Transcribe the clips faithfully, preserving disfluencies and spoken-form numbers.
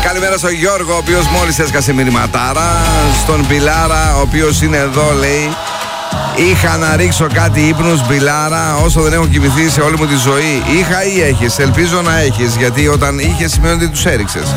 Καλημέρα στον Γιώργο, ο οποίος μόλις έσκασε μηνυματάρα. Στον Πιλάρα, ο οποίος είναι εδώ, λέει: είχα να ρίξω κάτι ύπνους, Μπιλάρα, όσο δεν έχω κοιμηθεί σε όλη μου τη ζωή. Είχα ή έχεις? Ελπίζω να έχεις, γιατί όταν είχες σημαίνει ότι τους έριξες.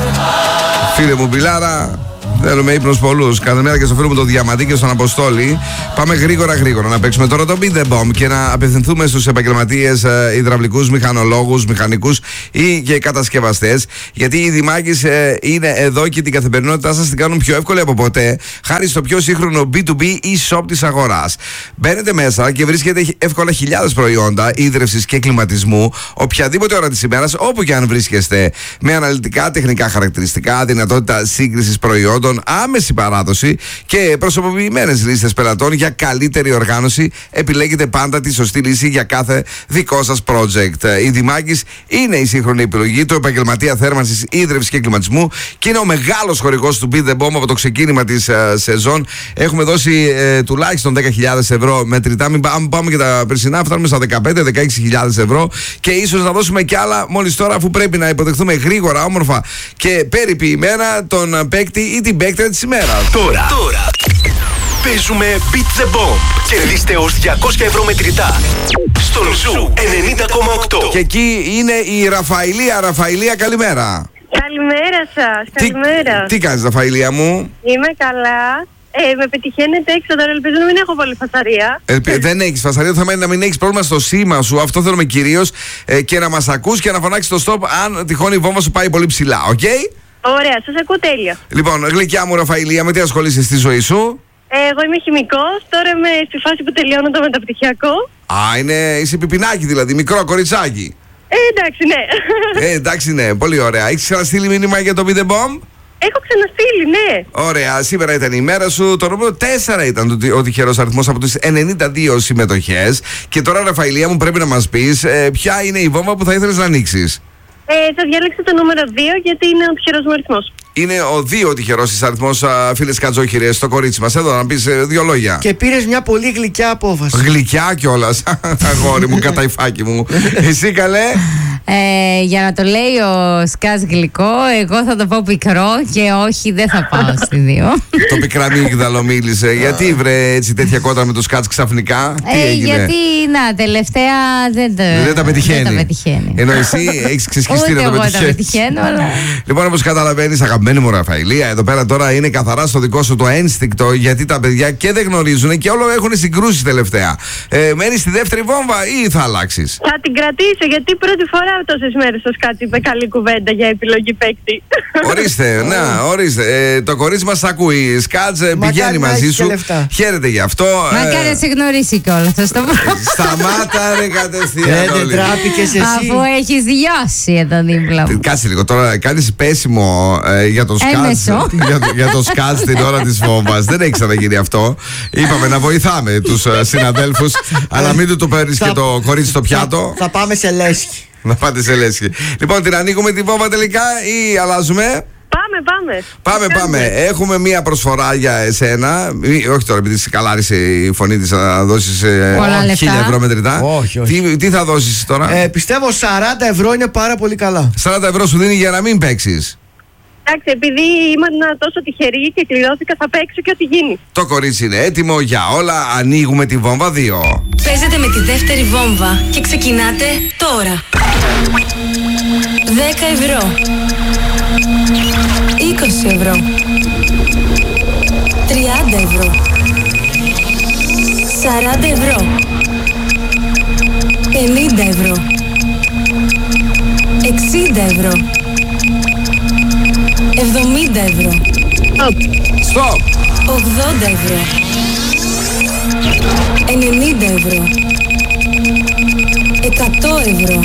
Φίλε μου Μπιλάρα, θέλουμε ύπνους πολλούς. Καλημέρα και στο φίλο μου τον Διαμαντή και στον Αποστόλη. Πάμε γρήγορα γρήγορα να παίξουμε τώρα το Beat the Bomb και να απευθυνθούμε στους επαγγελματίες ε, υδραυλικούς, μηχανολόγους, μηχανικούς ή και κατασκευαστές. Γιατί οι Δημάκης ε, είναι εδώ και την καθημερινότητά σας την κάνουν πιο εύκολη από ποτέ, χάρη στο πιο σύγχρονο μπι του μπι e-shop της αγοράς. Μπαίνετε μέσα και βρίσκετε εύκολα χιλιάδες προϊόντα ίδρευσης και κλιματισμού, οποιαδήποτε ώρα της ημέρας, όπου και αν βρίσκεστε. Με αναλυτικά τεχνικά χαρακτηριστικά, δυνατότητα σύγκρισης προϊόντων, άμεση παράδοση και προσωποποιημένες λίστες πελατών για καλύτερη οργάνωση. Επιλέγετε πάντα τη σωστή λύση για κάθε δικό σας project. Η Δημάκης είναι η σύγχρονη επιλογή του επαγγελματία θέρμανσης, ίδρυυσης και κλιματισμού και είναι ο μεγάλος χορηγός του Beat the Bomb από το ξεκίνημα της uh, σεζόν. Έχουμε δώσει uh, τουλάχιστον δέκα χιλιάδες ευρώ μετρητά. Μην πάμε, πάμε και τα περσινά, φτάνουμε στα δεκαπέντε με δεκαέξι χιλιάδες ευρώ και ίσως να δώσουμε κι άλλα μόλις τώρα, αφού πρέπει να υποδεχθούμε γρήγορα, όμορφα και περιποιημένα τον παίκτη ή την παίκτρια της ημέρας. Τώρα, τώρα παίζουμε Beat the Bomb. Κερδίστε έως διακόσια ευρώ μετρητά στον Ζου ενενήντα κόμμα οκτώ. Και εκεί είναι η Ραφαηλία. Ραφαηλία, καλημέρα. Καλημέρα σας, καλημέρα. Τι, τι κάνεις, Ραφαηλία μου? Είμαι καλά. Ε, με πετυχαίνετε έξω τώρα, ελπίζω να μην έχω πολύ φασαρία. Ε, δεν έχεις φασαρία, το θέμα είναι να μην έχεις πρόβλημα στο σήμα σου. Αυτό θέλουμε κυρίως, ε, και να μας ακούς και να φωνάξεις το stop αν τυχόν η βόμβα σου πάει πολύ ψηλά, οκ? Okay? Ωραία, σας ακούω τέλεια. Λοιπόν, γλυκιά μου Ραφαηλία, με τι ασχολείσαι στη ζωή σου? Ε, εγώ είμαι χημικός, τώρα είμαι στη φάση που τελειώνω το μεταπτυχιακό. Α, είναι, είσαι πιπινάκι δηλαδή, μικρό κοριτσάκι. Ε, εντάξει, ναι. Ε, εντάξει, ναι, πολύ ωραία. Έχεις ξαναστείλει μήνυμα για το Beat the Bomb? Έχω ξαναστείλει, ναι. Ωραία, σήμερα ήταν η μέρα σου. Το νούμερο τέσσερα ήταν ο τυχερός αριθμός από τις ενενήντα δύο συμμετοχές. Και τώρα, Ραφαηλία μου, πρέπει να μας πεις ε, ποια είναι η βόμβα που θα ήθελες να ανοίξεις. Ε, θα διαλέξω το νούμερο δύο, γιατί είναι ο τυχερός μου αριθμός. Είναι ο δύο τυχερός της αριθμός, φίλες Κατζόχυρες, στο κορίτσι μας. Εδώ να πεις ε, δύο λόγια. Και πήρες μια πολύ γλυκιά απόφαση. Γλυκιά κιόλας. Αγόρι μου, καταϊφάκι μου. Εσύ καλέ? Ε, για να το λέει ο Σκάτς γλυκό, εγώ θα το πω πικρό και όχι, δεν θα πάω στη δύο. Το πικραμίγδαλο μίλησε. Γιατί βρε έτσι τέτοια κόντρα με το Σκάτς ξαφνικά? Τι ε, έγινε? Γιατί να, τελευταία δεν, το, δεν τα πετυχαίνει. Δεν τα πετυχαίνει. Ενώ εσύ έχεις ξεσχιστεί να το πετυχαίνεις. Ούτε εγώ τα πετυχαίνω, αλλά... Λοιπόν, όπως καταλαβαίνεις, αγαπημένη μου Ραφαηλία, εδώ πέρα τώρα είναι καθαρά στο δικό σου το ένστικτο, γιατί τα παιδιά και δεν γνωρίζουν και όλο έχουν συγκρούσεις τελευταία. Ε, μένεις στη δεύτερη βόμβα ή θα αλλάξεις? Θα την κρατήσω, γιατί πρώτη φορά τόσες μέρες ο Σκάτς είπε καλή κουβέντα για επιλογή παίκτη. Ορίστε, να, ορίστε. Ε, το κορίτσι μας ακούει. Σκάτς πηγαίνει μαζί σου. Χαίρετε γι' αυτό. Μακάρι να σε γνωρίσει κιόλας, θα στο πω. Σταμάτα ρε κατευθείαν. Δεν τράπηκες εσύ. Αφού έχεις διώσει εδώ δίπλα μου. Κάτσε λίγο τώρα, κάνεις πέσιμο ε, για το Σκάτς. για, για το Σκάτς την ώρα της βόμβας. Δεν έχει ξαναγίνει αυτό. Είπαμε να βοηθάμε τους uh, συναδέλφους, αλλά μην του το παίρνεις και το κορίτσι στο πιάτο. Θα πάμε σε λέσχη. Να πάτε σε λέσχη. Λοιπόν, την ανοίγουμε την βόμβα τελικά ή αλλάζουμε? Πάμε, πάμε. Πάμε, πάμε. Έχουμε μία προσφορά για εσένα. Όχι τώρα, επειδή καλάρισε η φωνή της, να δώσεις ε, χίλια ευρώ μετρητά. Όχι, όχι. Τι, τι θα δώσεις τώρα? Ε, πιστεύω σαράντα ευρώ είναι πάρα πολύ καλά. σαράντα ευρώ σου δίνει για να μην παίξεις. Εντάξει, επειδή ήμουν τόσο τυχερή και κληρώθηκα, θα παίξω και ό,τι γίνει. Το κορίτσι είναι έτοιμο για όλα. Ανοίγουμε τη βόμβα δύο. Παίζετε με τη δεύτερη βόμβα και ξεκινάτε τώρα. δέκα ευρώ. είκοσι ευρώ. τριάντα ευρώ. σαράντα ευρώ. πενήντα ευρώ. εξήντα ευρώ. εβδομήντα ευρώ. Stop. ογδόντα ευρώ. ενενήντα ευρώ. εκατό ευρώ.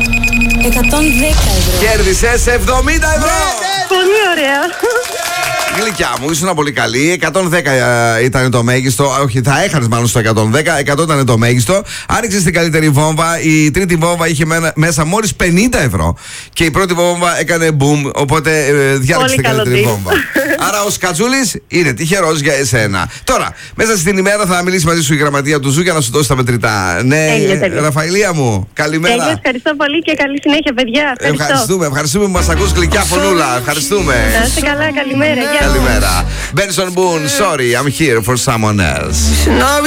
εκατόν δέκα ευρώ. Κέρδισες εβδομήντα ευρώ. Πολύ ωραία. Γλυκιά μου, ήσουν πολύ καλή. εκατόν δέκα ήταν το μέγιστο. Όχι, θα έχανε μάλλον στο εκατόν δέκα. εκατό ήταν το μέγιστο. Άνοιξε την καλύτερη βόμβα. Η τρίτη βόμβα είχε μέσα μόλις πενήντα ευρώ. Και η πρώτη βόμβα έκανε boom. Οπότε ε, διάλεξε την καλύτερη τύπο. βόμβα. Άρα ο Σκατσούλης είναι τυχερός για εσένα. Τώρα, μέσα στην ημέρα θα μιλήσει μαζί σου η γραμματεία του Ζου για να σου δώσει τα μετρητά. Ναι, Τέλεια, τέλεια. Ραφαηλία μου, καλημέρα. Τέλεια, ευχαριστώ πολύ και καλή συνέχεια, παιδιά. Ευχαριστώ. Ευχαριστούμε, ευχαριστούμε που μας ακούς γλυκιά φωνούλα. Ευχαριστούμε. Να είστε καλά, καλημέρα. Γεια σας. Καλημέρα. Benson Boone, sorry, I'm here for someone else.